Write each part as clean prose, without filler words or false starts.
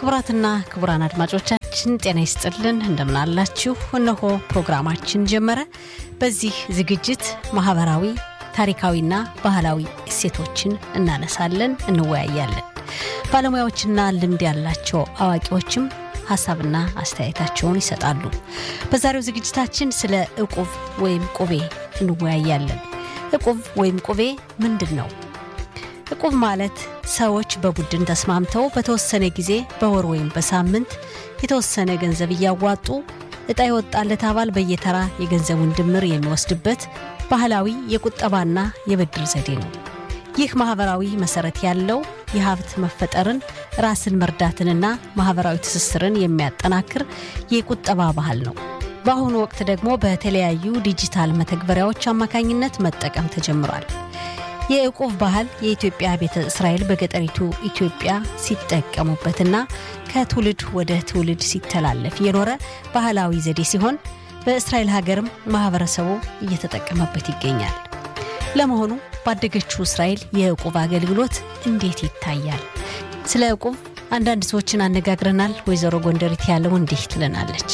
ክቡራትና ክቡራን አድማጮቻችን ጤና ይስጥልን እንደምን አላችሁ እነሆ ፕሮግራማችን ጀመረ በዚህ ዝግጅት ማህበራዊ ታሪካዊና ባህላዊ እሴቶችን እናነሳለን እንወያያለን ባለሙያዎችና ልምድ ያላቸው አዋቂዎችም ሐሳብና አስተያየታቸውን ይሰጣሉ በዛሬው ዝግጅታችን ስለ ዕቁብ ወይም ቁቤ እንወያያለን ዕቁብ ወይም ቁቤ ምንድነው ዕቁብ ማለት ሰዎች በቡድን ተስማምተው በተወሰነ ጊዜ በወር ወይም በሳምንት የተወሰነ ገንዘብ ያዋጡ እጣ ይወጣለት አባል በየተራ የገንዘቡን ድምር የሚወስድበት ባህላዊ የቁጠባና የብድር ዘዴ ነው ይህ ማህበራዊ መሰረት ያለው የሀብት መፈጠርን ራስን መርዳትንና ማህበራዊ ትስስርን የሚያጠናክር የቁጠባ ባህል ነው በአሁኑ ወቅት ደግሞ በተለያዩ ዲጂታል መተግበሪያዎች አማካኝነት መጠቀም ተጀምሯል የዕቁብ ባህል የኢትዮጵያ ቤተ እስራኤል በገጠሪቱ ኢትዮጵያ ሲጠቀሙበትና ከትውልድ ወደ ትውልድ ሲተላለፍ የኖረ ባህላዊ ዘዴ ሲሆን በእስራኤል ሀገርም ማህበረሰቡ እየተጠቀመበት ይገኛል ለመሆኑ ባደገችው እስራኤል የዕቁብ አገልግሎት እንዴት ይታያል ስለ ዕቁብ አንዳንድ ሰዎችን አነጋግረናል ወይዘሮ ጎንደሪት ያለው እንዲህ ትለናለች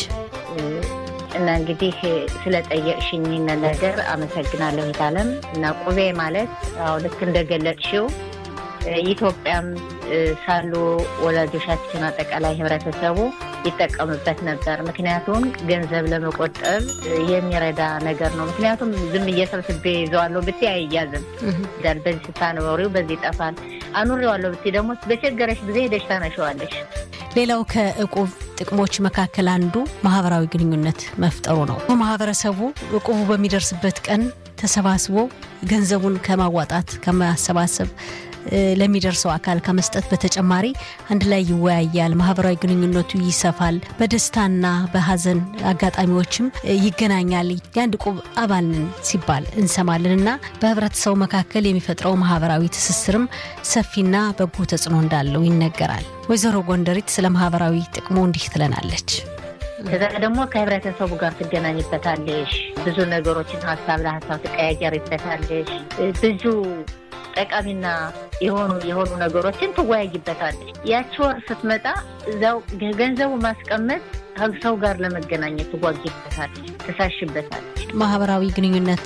እና እንግዲህ ስለጠየቅሽኝ ነገር አመሰግናለሁ ይታለም እና ቁቤ ማለት ልክ እንደገለጽሽው ኢትዮጵያም ሳሉ ወላጆቻችን አጠቃላይ ህብረተሰቡ ይጠቀምበት ነበር ምክንያቱም ገንዘብ ለመቆጠብ የሚረዳ ነገር ነው ምክንያቱም ዝም እየሰብስቤ ይዘዋለሁ በተያያዘም ዳል በዚህ ስታኖሪው በዚህ ጠፋል አኑሪዋለሁ በዚህ ደግሞ በቸገረሽ ጊዜ ሄደሽ ታነሺዋለሽ ሌላው ከዕቁብ ጥቅሞች መካከል አንዱ ማህበራዊ ግንኙነት መፍጠሩ ነው ማህበረሰቡ ዕቁቡ በሚደርስበት ቀን ተሰባስቦ ገንዘቡን ከማዋጣት ከማሰባሰብ ለሚደርሰው አካል ከመስጠት በተጨማሪ አንድ ላይ ይወያያል ማህበራዊ ግንኙነቱ ይሰፋል በደስታና በሐዘን አጋጣሚዎችም ይገናኛል የአንድ ዕቁብ አባልን ሲባል እንሰማለንና በህብረተሰቡ መካከል የሚፈጥረው ማህበራዊ ትስስርም ሰፊና በጎ ተጽዕኖ እንዳለው ይነገራል ወይዘሮ ጎንደሪት ስለ ማህበራዊ ጥቅሙ እንዲህ ትለናለች ከዛ ደግሞ ከህብረተሰቡ ጋር ትገናኝበታለሽ ብዙ ነገሮችን ሐሳብ ለሐሳብ ትቀያየሪበታለሽ ብዙ ጠቃሚና የሆኑ ነገሮችን ትወያይበታለሽ ያቺ ወር ስትመጣ እዛው ገንዘቡ ማስቀመጥ ከሰው ጋር ለመገናኘት ትጓጊበታለሽ ተሳሽበታለሽ ማህበራዊ ግንኙነት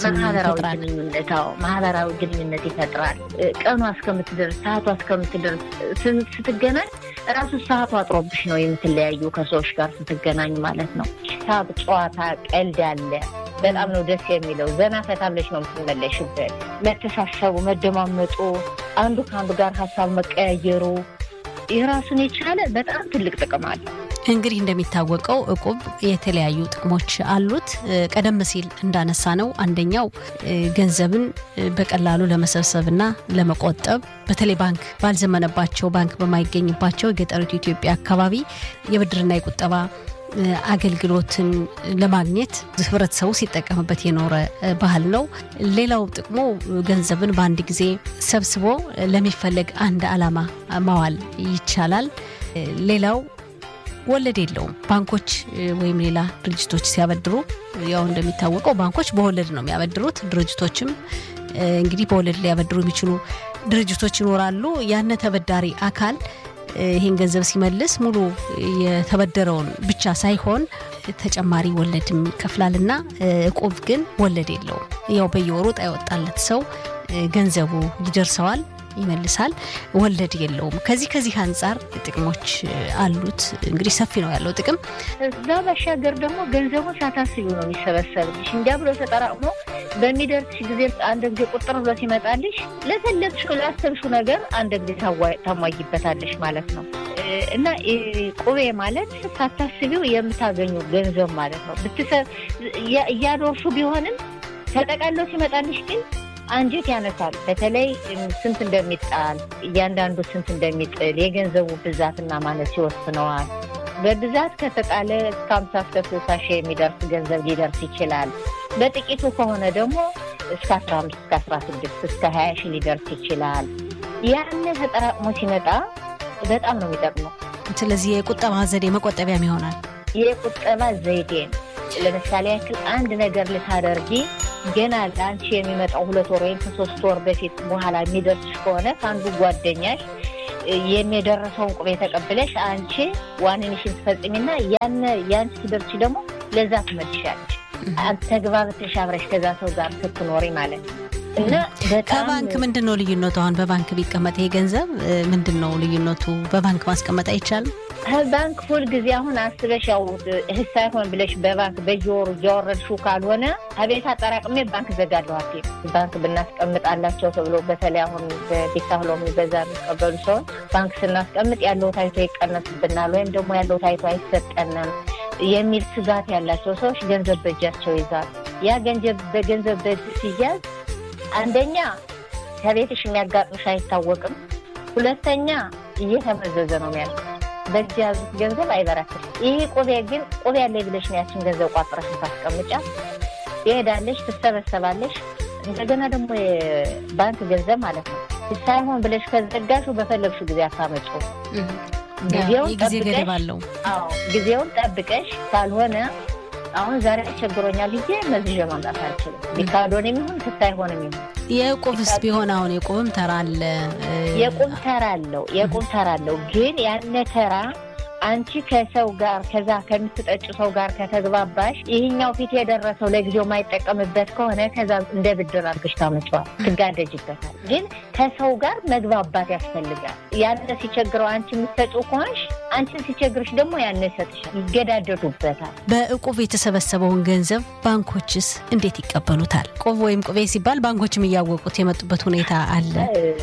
ይፈጥራል ቀኑ እስከምትደርስ ሰዓቱ እስከምትደርስ ስትገናኝ ራሱ ሰዓቱ አጥሮብሽ ነው የምትለያዩ ከሰዎች ጋር ስትገናኙ ማለት ነው ሳብ ጨዋታ ቀልድ አለ በጣም ነው ደስ የሚለው ዘና ፈታለሽ ነው የምትመለሽበት መተሳሰቡ መደማመጡ አንዱ ከአንዱ ጋር ሐሳብ መቀያየሩ የራሱን የቻለ በጣም ትልቅ ጥቅም አለ እንግዲህ እንደሚታወቀው ዕቁብ የተለያዩ ጥቅሞች አሉት ቀደም ሲል እንዳነሳ ነው አንደኛው ገንዘብን በቀላሉ ለመሰብሰብና ለመቆጠብ በተለይ ባንክ ባልዘመነባቸው ባንክ በማይገኝባቸው የገጠሪቱ ኢትዮጵያ አካባቢ የብድርና የቁጠባ አገልግሎትን ለማግኘት ህብረተሰቡ ሲጠቀምበት የኖረ ባህል ነው ሌላው ጥቅሙ ገንዘብን በአንድ ጊዜ ሰብስቦ ለሚፈለግ አንድ ዓላማ ማዋል ይቻላል ሌላው ወለድ የለውም ባንኮች ወይም ሌላ ድርጅቶች ሲያበድሩ ያው እንደሚታወቀው ባንኮች በወለድ ነው የሚያበድሩት ድርጅቶችም እንግዲህ በወለድ ሊያበድሩ የሚችሉ ድርጅቶች ይኖራሉ ያነ ተበዳሪ አካል ይሄን ገንዘብ ሲመልስ ሙሉ የተበደረውን ብቻ ሳይሆን ተጨማሪ ወለድም ይከፍላልና ዕቁብ ግን ወለድ የለውም ያው በየወሩ አይወጣለት ሰው ገንዘቡ ይደርሰዋል ይመልሳል ወለድ የለውም ከዚህ አንፃር ጥቅሞች አሉት እንግዲህ ሰፊ ነው ያለው ጥቅም እዛ ባሻገር ደግሞ ገንዘቡን ሳታስቡ ነው የሚሰበሰብልሽ እንዲያብሎ ተጠራቅሞ በሚደርስ ጊዜ አንድ ጊዜ ቁጥር ብሎ ሲመጣልሽ ለተለክሽው ላሰብሽው ነገር አንድ ጊዜ ታሟይበታለሽ ማለት ነው እና ቁቤ ማለት ሳታስቢው የምታገኙ ገንዘብ ማለት ነው ያዶርሹ ቢሆንም ተጠቃሎ ሲመጣልሽ ግን አንጀት ያነሳል በተለይ ስንት እንደሚጣል እያንዳንዱ ስንት እንደሚጥል የገንዘቡ ብዛትና ማነስ ይወስነዋል በብዛት ከተጣለ እስከ 50-60 ሺህ የሚደርስ ገንዘብ ሊደርስ ይችላል በጥቂቱ ከሆነ ደግሞ እስከ 15 እስከ 16 እስከ 20 ሺህ ሊደርስ ይችላል ያን ተጠራቅሞ ሲመጣ በጣም ነው የሚጠቅመው ስለዚህ የቁጠባ ዘዴ መቆጠቢያም ይሆናል የቁጠባ ዘዴ ለምሳሌ ያክል አንድ ነገር ልታደርጊ ገና ላንቺ የሚመጣው 2 ወር ወይም 3 ወር በፊት በኋላ የሚደርስ ከሆነ አንዱ ጓደኛሽ የሚደረሰውን ቁብ የተቀበለሽ አንቺ ዋንንሽን ትፈጽሚና ያንቺ ሲደርሽ ደግሞ ለዛ ትመልሻለሽ ተግባብተሽ አብረሽ ከዛ ሰው ጋር ስትኖሪ ማለት ነው እና ከባንክ ምንድነው ልዩነቱ አሁን በባንክ ቢቀመጥ ይሄ ገንዘብ ምንድነው ልዩነቱ በባንክ ማስቀመጥ አይቻልም ባንክ ሁሉ ጊዜ አሁን አስበሽ ያው ሳይሆን ብለሽ በባንክ በጆር ጆርሹ ካልሆነ አቤት አጠራቅሜ ባንክ ዘጋለሁ አትይ ባንክ ብናስቀምጣላቸው ተብሎ በተለይ አሁን በቢታህሎም በዛ ተቀበሉ ሰው ባንክ ስናስቀምጥ ያለው ታይቶ ይቀነስብናል ወይም ደግሞ ያለው ታይቶ አይሰጠንም የሚል ስጋት ያላቸው ሰዎች ገንዘብ በእጃቸው ይዛል ያ ገንዘብ በእጅ ሲያዝ አንደኛ ከቤትሽ የሚያጋጥምሽ አይታወቅም ሁለተኛ እየተመዘዘ ነው የሚያልቀው በእጃዝ ገንዘብ አይበራክም ይሄ ቆብ ያለ ብለሽ ነው ያችን ገንዘብ ቋጥረሽ ታስቀምጫ ይሄዳለሽ ትሰበሰባለሽ እንደገና ደግሞ ባንክ ገንዘብ ማለት ነው ሳይሆን ብለሽ ከዘጋሹ በፈለግሽ ጊዜ አታመጪው ጊዜ ገደብ አለው ጊዜውን ጠብቀሽ ካልሆነ አሁን ዛሬ ቸግሮኛል ልጄ መዝጀ ማምጣት አልችልም ቢካዶንም ይሁን ሳይሆንም ይሁን የቁብስ ቢሆን አሁን የቁብም ተራ አለ የቁብ ተራ አለው ግን ያነ ተራ አንቺ ከሰው ጋር ከዛ ከምትጠጭ ሰው ጋር ከተግባባሽ ይሄኛው ፊት የደረሰው ለጊዜው ማይጠቀምበት ከሆነ ከዛ እንደ ብድር አድርገሽ ታመጪዋል ትጋደጅበታል ግን ከሰው ጋር መግባባት ያስፈልጋል ያነ ሲቸግረው አንቺ የምትሰጪው ከሆነሽ አንቺ ሲቸግርሽ ደግሞ ያነ ይሰጥሻል ይገዳደዱበታል በእቁብ የተሰበሰበውን ገንዘብ ባንኮችስ እንዴት ይቀበሉታል ቆብ ወይም ቁቤ ሲባል ባንኮችም ያወቁት የመጡበት ሁኔታ አለ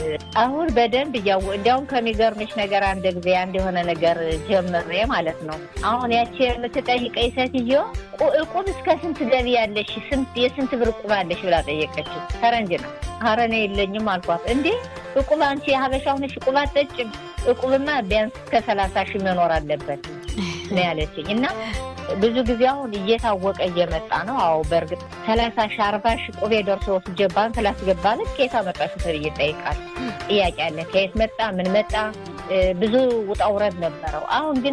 አሁን በደንብ እንዲያውም ከሚገርምሽ ነገር አንድ ጊዜ አንድ የሆነ ነገር ጀምሬ ማለት ነው አሁን ያቺ የምትጠይቀኝ ሴትዮ እቁብ እስከ ስንት ገቢ ያለሽ የስንት ብር እቁብ አለሽ ብላ ጠየቀች ፈረንጅ ነው አረኔ የለኝም አልኳት እንዴ እቁብ አንቺ ሀበሻው ነሽ እቁብ አትጠጭም እቁብማ ቢያንስ ከ30,000 መኖር አለበት ነው ያለችኝ እና ብዙ ጊዜ አሁን እየታወቀ እየመጣ ነው አው በርግጥ 30,000 40,000 ቁብ ደርሶ ባንክ ላስገባለ ከየት አመጣሽ ተብዬ ጠይቃል ጥያቄ አለ ከየት መጣ ምን መጣ ብዙ ውጣውረድ ነበረው አሁን ግን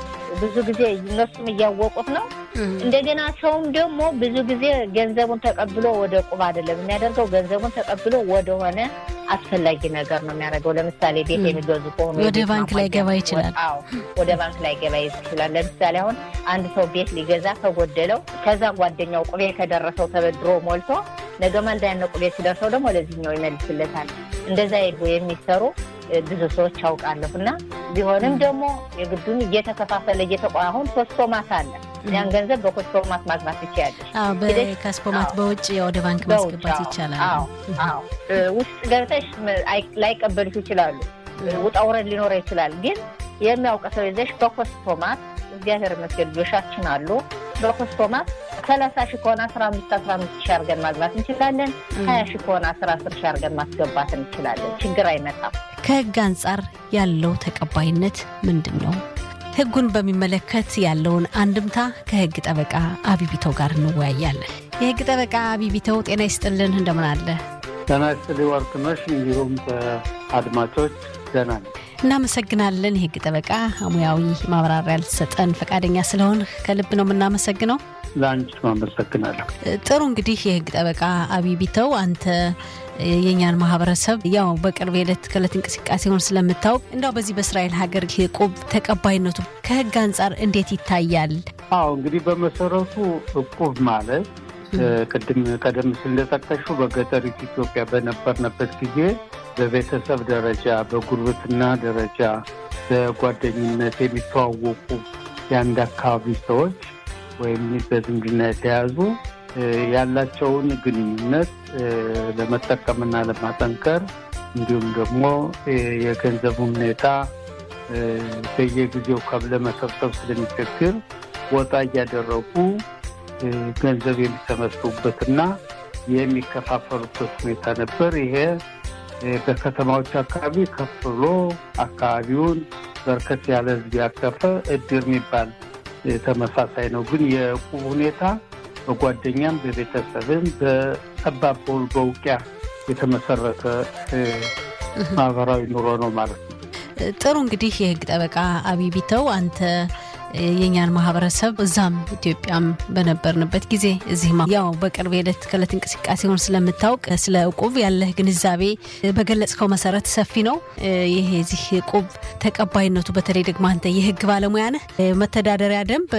ብዙ ጊዜ እነሱም ያወቁት ነው እንደገና ሰውም ደግሞ ብዙ ጊዜ ገንዘቡን ተቀብሎ ወደ ቁብ አይደለም የሚያደርገው ገንዘቡን ተቀብሎ ወደ ሆነ አስፈላጊ ነገር ነው የሚያደርገው ለምሳሌ ቤት የሚገዙ ከሆነ ወደ ባንክ ላይ ገባ ይችላል አዎ ወደ ባንክ ላይ ገባ ይችላል ለምሳሌ አሁን አንድ ሰው ቤት ሊገዛ ከጎደለው ከዛ ጓደኛው ቁብ ከደረሰው ተበድሮ ሞልቶ ነገ ማልዳ ያነ ቁብ ሲደርሰው ደግሞ ለዚህኛው ይመልስለታል እንደዛ የሚሰሩ ብዙ ሰዎች አውቃለሁና ቢሆንም ደግሞ የግዱን እየተከፋፈለ እየተቋሁን ኮስቶማት አለ ያን ገንዘብ በኮስቶማት ማግባት ይችላል በኮስቶማት በውጭ ወደ ባንክ ማስገባት ይችላል አዎ ውስጥ ገብተሽ ላይቀበልሽ ይችላሉ ውጣውረድ ሊኖር ይችላል ግን የሚያውቀው ሰው ይዘሽ በኮስቶማት እግዚአብሔር ይመስገን ልጆቻችን አሉ በኮስቶማት 30,000 ከሆነ 15,000 አርገን ማግባት እንችላለን 20,000 ከሆነ 10,000 አርገን ማስገባት እንችላለን ችግር አይመጣም ከህግ አንፃር ያለው ተቀባይነት ምንድነው ህጉን በሚመለከት ያለውን አንድምታ ከህግ ጠበቃ አቢቢተው ጋር እንወያያለን የህግ ጠበቃ አቢቢተው ጤና ይስጥልን እንደምን አለ ጤና ይስጥልኝ ወርቅነሽ እንዲሁም አድማጮች ደህና ነኝ እናመሰግናለን የህግ ጠበቃ ሙያዊ ማብራሪያ ልትሰጠን ፈቃደኛ ስለሆን ከልብ ነው የምናመሰግነው ላንቺ ማመሰግናለሁ ጥሩ እንግዲህ የህግ ጠበቃ አቢቢተው አንተ የኛን ማህበረሰብ ያው በቅርብ የለት ከለት እንቅስቃሴውን ስለምታውቅ እንደው በዚህ በእስራኤል ሀገር የቁብ ተቀባይነቱ ከህግ አንፃር እንዴት ይታያል አዎ እንግዲህ በመሰረቱ እቁብ ማለት ቀደም ሲል እንደጠቀሽው በገጠሪቱ ኢትዮጵያ በነበርንበት ጊዜ በቤተሰብ ደረጃ በጉርብትና ደረጃ በጓደኝነት የሚተዋወቁ የአንድ አካባቢ ሰዎች ወይም በዝምድና የተያዙ ያላቸውን ግንኙነት ለመጠቀምና ለማጠንከር እንዲሁም ደግሞ የገንዘብ ሁኔታ በየጊዜው ከብለ መሰብሰብ ስለሚቸግር ወጣ ያደረጉ ገንዘብ የሚሰበስቡበትና የሚከፋፈሉበት ሁኔታ ነበር ይሄ በከተማዎች አካባቢ ከፍሎ አካባቢውን በርከት ያለ ህዝብ ያቀፈ እድር የሚባል ተመሳሳይ ነው ግን የቁብ ሁኔታ በጓደኛም በቤተሰብም በጠባብ በውቂያ የተመሰረተ ማህበራዊ ኑሮ ነው ማለት ነው ጥሩ እንግዲህ የህግ ጠበቃ አቢቢተው አንተ የኛን ማህበረሰብ እዛም ኢትዮጵያም በነበርንበት ጊዜ እዚህማ ያው በቅርብ ሄደት ከለት እንቅስቃሴውን ስለምታውቅ ስለ ዕቁብ ያለህ ግንዛቤ በገለጽከው መሰረት ሰፊ ነው። ይሄ እዚህ ዕቁብ ተቀባይነቱ በተለይ ደግሞ አንተ የህግ ባለሙያ ነህ መተዳደሪያ ደንብ